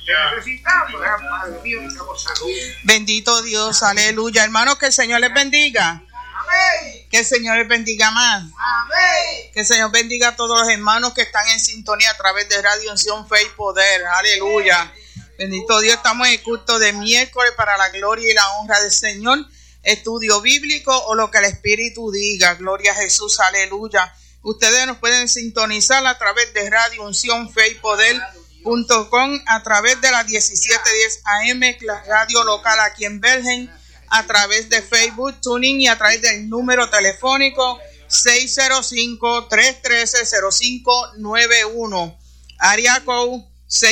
necesitamos, Padre mío, necesitamos salud. Bendito Dios, aleluya. Hermanos, que el Señor les bendiga. Amén. Que el Señor les bendiga más. Amén. Que el Señor bendiga a todos los hermanos que están en sintonía a través de Radio Unción, Fe y Poder. Aleluya. Bendito Dios, estamos en el culto de miércoles para la gloria y la honra del Señor. Estudio bíblico o lo que el Espíritu diga. Gloria a Jesús, aleluya. Ustedes nos pueden sintonizar a través de Radio Unción, Fe y Poder.com, a través de la 1710 AM, la radio local aquí en Bergen, a través de Facebook, TuneIn y a través del número telefónico 605-313-0591. Área code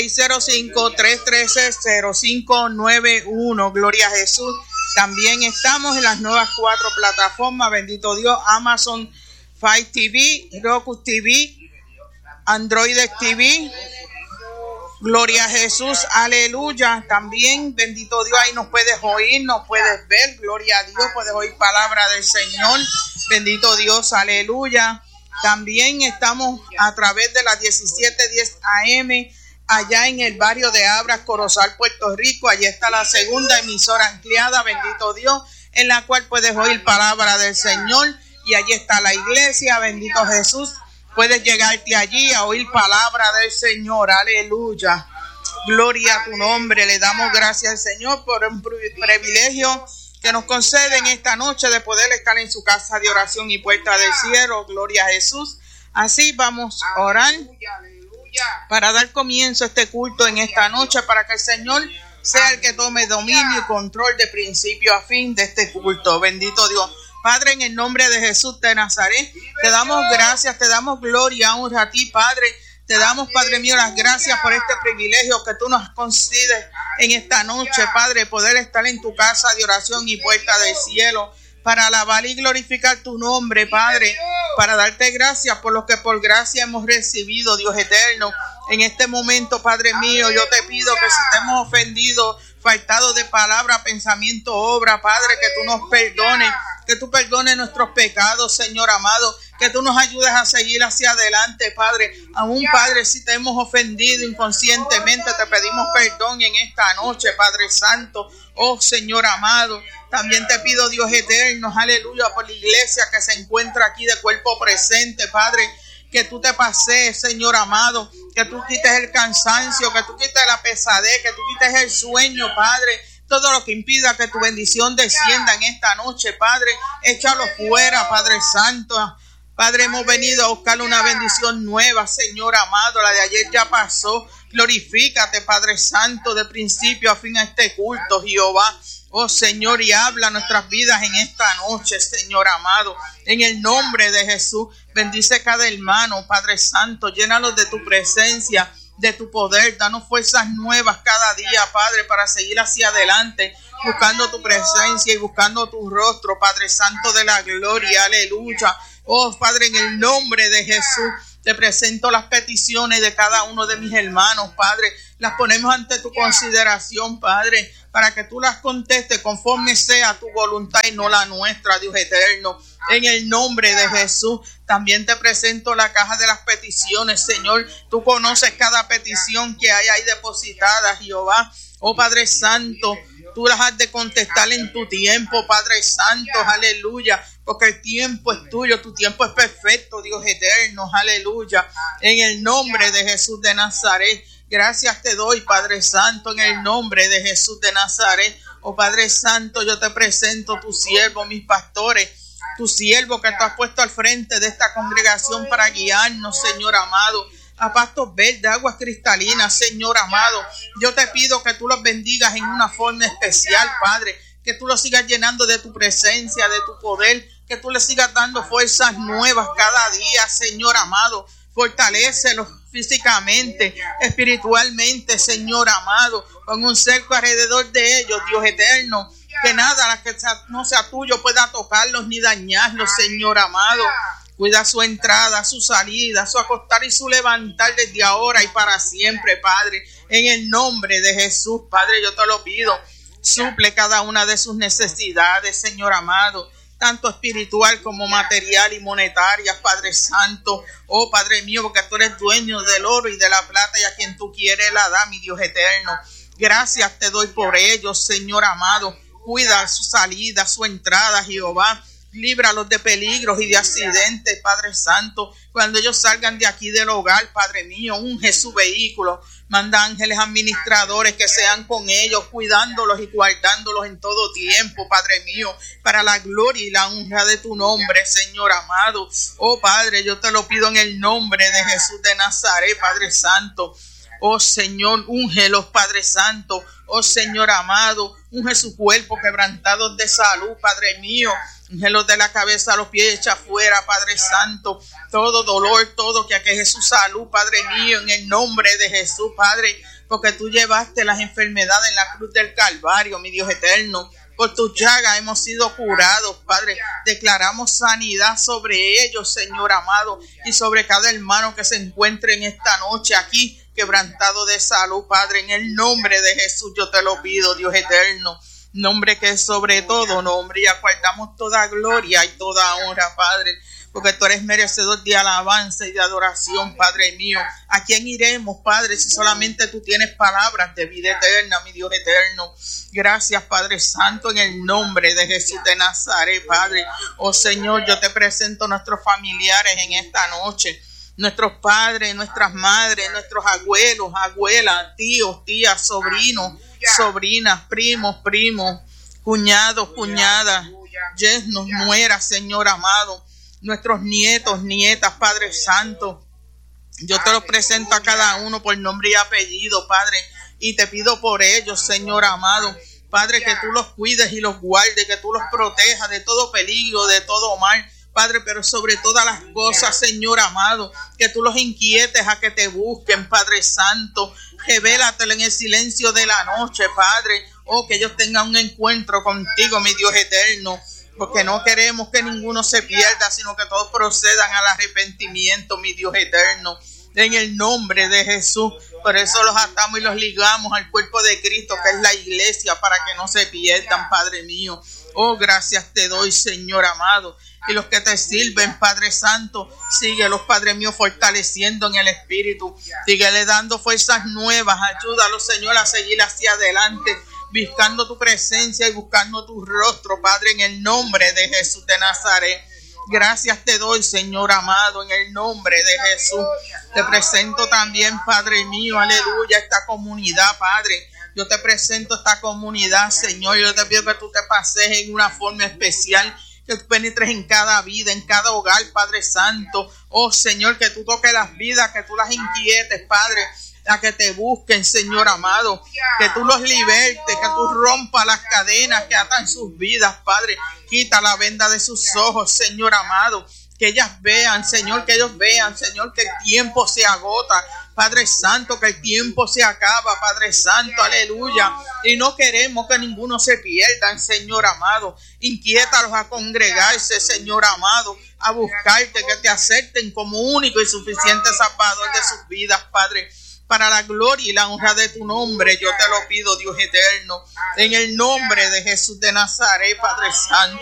605-313-0591. Gloria a Jesús. También estamos en las nuevas 4 plataformas. Bendito Dios. Amazon Fire TV, Roku TV, Android TV. Gloria a Jesús, aleluya. También, bendito Dios, ahí nos puedes oír, nos puedes ver. Gloria a Dios, puedes oír palabra del Señor. Bendito Dios, aleluya. También estamos a través de la 1710 AM, allá en el barrio de Abras, Corozal, Puerto Rico. Allí está la segunda emisora ampliada, bendito Dios, en la cual puedes oír palabra del Señor. Y allí está la iglesia, bendito Jesús. Puedes llegarte allí a oír palabra del Señor. Aleluya. Gloria a tu nombre. Le damos gracias al Señor por un privilegio que nos concede en esta noche de poder estar en su casa de oración y puerta del cielo. Gloria a Jesús. Así vamos a orar para dar comienzo a este culto en esta noche, para que el Señor sea el que tome dominio y control de principio a fin de este culto. Bendito Dios. Padre, en el nombre de Jesús de Nazaret, te damos gracias, te damos gloria, honra a ti, Padre. Te damos, Padre mío, las gracias por este privilegio que tú nos concedes en esta noche, Padre, poder estar en tu casa de oración y puerta del cielo, para alabar y glorificar tu nombre, Padre, para darte gracias por lo que por gracia hemos recibido, Dios eterno. En este momento, Padre mío, yo te pido que si te hemos ofendido, faltado de palabra, pensamiento, obra, Padre, que tú nos perdones, que tú perdones nuestros pecados, Señor amado, que tú nos ayudes a seguir hacia adelante, Padre. Aún, Padre, si te hemos ofendido inconscientemente, te pedimos perdón en esta noche, Padre Santo. Oh, Señor amado, también te pido, Dios eterno, aleluya, por la iglesia que se encuentra aquí de cuerpo presente, Padre, que tú te pasees, Señor amado, que tú quites el cansancio, que tú quites la pesadez, que tú quites el sueño, Padre. Todo lo que impida que tu bendición descienda en esta noche, Padre, échalo fuera, Padre Santo. Padre, hemos venido a buscar una bendición nueva, Señor amado. La de ayer ya pasó. Glorifícate, Padre Santo, de principio a fin a este culto, Jehová. Oh, Señor, y habla nuestras vidas en esta noche, Señor amado. En el nombre de Jesús, bendice cada hermano, Padre Santo. Llénalos de tu presencia, de tu poder. Danos fuerzas nuevas cada día, Padre, para seguir hacia adelante, buscando tu presencia y buscando tu rostro, Padre Santo de la gloria. Aleluya. Oh, Padre, en el nombre de Jesús, te presento las peticiones de cada uno de mis hermanos, Padre. Las ponemos ante tu consideración, Padre, para que tú las contestes conforme sea tu voluntad y no la nuestra, Dios eterno. En el nombre de Jesús, también te presento la caja de las peticiones, Señor. Tú conoces cada petición que hay ahí depositada, Jehová. Oh, Padre Santo, tú las has de contestar en tu tiempo, Padre Santo, aleluya, porque el tiempo es tuyo, tu tiempo es perfecto, Dios eterno, aleluya. En el nombre de Jesús de Nazaret, gracias te doy, Padre Santo, en el nombre de Jesús de Nazaret. Oh, Padre Santo, yo te presento tu siervo, mis pastores, tu siervo que tú has puesto al frente de esta congregación para guiarnos, Señor amado, a pastos verdes, aguas cristalinas, Señor amado. Yo te pido que tú los bendigas en una forma especial, Padre, que tú los sigas llenando de tu presencia, de tu poder, que tú les sigas dando fuerzas nuevas cada día, Señor amado. Fortalécelos físicamente, espiritualmente, Señor amado. Pon un cerco alrededor de ellos, Dios eterno, que nada que no sea tuyo pueda tocarlos ni dañarlos, Señor amado. Cuida su entrada, su salida, su acostar y su levantar desde ahora y para siempre, Padre. En el nombre de Jesús, Padre, yo te lo pido. Suple cada una de sus necesidades, Señor amado. tanto espiritual como material y monetaria, Padre Santo. Oh, Padre mío, porque tú eres dueño del oro y de la plata, y a quien tú quieres la da, mi Dios eterno. Gracias te doy por ellos, Señor amado. Cuida su salida, su entrada, Jehová. Líbralos de peligros y de accidentes, Padre Santo. Cuando ellos salgan de aquí del hogar, Padre mío, unge su vehículo. Manda ángeles administradores que sean con ellos, cuidándolos y guardándolos en todo tiempo, Padre mío, para la gloria y la honra de tu nombre, Señor amado. Oh, Padre, yo te lo pido en el nombre de Jesús de Nazaret, Padre Santo. Oh, Señor, úngelos, Padre Santo. Oh, Señor amado, unge su cuerpo quebrantados de salud, Padre mío. Úngelos de la cabeza a los pies, echa fuera, Padre Santo, todo dolor, todo que aqueje su salud, Padre mío, en el nombre de Jesús, Padre, porque tú llevaste las enfermedades en la cruz del Calvario, mi Dios eterno. Por tus llagas hemos sido curados, Padre. Declaramos sanidad sobre ellos, Señor amado, y sobre cada hermano que se encuentre en esta noche aquí, quebrantado de salud, Padre. En el nombre de Jesús yo te lo pido, Dios eterno. Nombre que es sobre todo nombre, y a cual damos toda gloria y toda honra, Padre, porque tú eres merecedor de alabanza y de adoración, Padre mío. ¿A quién iremos, Padre, si solamente tú tienes palabras de vida eterna, mi Dios eterno? Gracias, Padre Santo, en el nombre de Jesús de Nazaret, Padre. Oh, Señor, yo te presento a nuestros familiares en esta noche. Nuestros padres, nuestras madres, nuestros abuelos, abuelas, tíos, tías, sobrinos, sobrinas, primos, cuñados, cuñadas, yernos, nueras, Señor amado, nuestros nietos, nietas, Padre Santo. Yo te los presento a cada uno por nombre y apellido, Padre, y te pido por ellos, Señor amado. Padre, que tú los cuides y los guardes, que tú los protejas de todo peligro, de todo mal. Padre, pero sobre todas las cosas, Señor amado, que tú los inquietes a que te busquen, Padre Santo. Revélatelo en el silencio de la noche, Padre. Oh, que ellos tengan un encuentro contigo, mi Dios eterno, porque no queremos que ninguno se pierda, sino que todos procedan al arrepentimiento, mi Dios eterno. En el nombre de Jesús, por eso los atamos y los ligamos al cuerpo de Cristo, que es la iglesia, para que no se pierdan, Padre mío. Oh, gracias te doy, Señor amado. Y los que te sirven, Padre Santo, síguelos, Padre mío, fortaleciendo en el Espíritu. Síguele dando fuerzas nuevas. Ayúdalos, Señor, a seguir hacia adelante, buscando tu presencia y buscando tu rostro, Padre, en el nombre de Jesús de Nazaret. Gracias te doy, Señor amado, en el nombre de Jesús. Te presento también, Padre mío, aleluya, esta comunidad, Padre. Yo te presento esta comunidad, Señor. Yo te pido que tú te pases en una forma especial, que tú penetres en cada vida, en cada hogar, Padre Santo. Oh, Señor, que tú toques las vidas, que tú las inquietes, Padre, a que te busquen, Señor amado. Que tú los libertes, que tú rompas las cadenas que atan sus vidas, Padre. Quita la venda de sus ojos, Señor amado. Que ellas vean, Señor, que ellos vean, Señor, que el tiempo se agota. Padre Santo, que el tiempo se acaba, Padre Santo, aleluya. Y no queremos que ninguno se pierda, Señor amado. Inquiétalos a congregarse, Señor amado, a buscarte, que te acepten como único y suficiente Salvador de sus vidas, Padre. Para la gloria y la honra de tu nombre, yo te lo pido, Dios eterno. En el nombre de Jesús de Nazaret, Padre Santo.